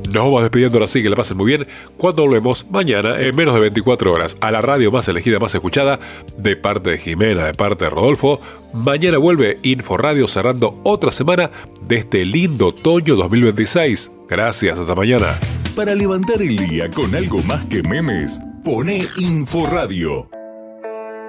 Nos vamos despidiendo ahora sí, que la pasen muy bien. Cuando volvemos mañana, en menos de 24 horas, a la radio más elegida, más escuchada, de parte de Jimena, de parte de Rodolfo. Mañana vuelve Inforadio cerrando otra semana de este lindo otoño 2026. Gracias, hasta mañana. Para levantar el día con algo más que memes, poné Inforadio.